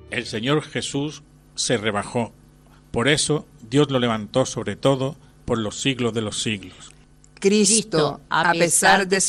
El Señor Jesús se rebajó. Por eso Dios lo levantó sobre todo por los siglos de los siglos. Cristo, a pesar de su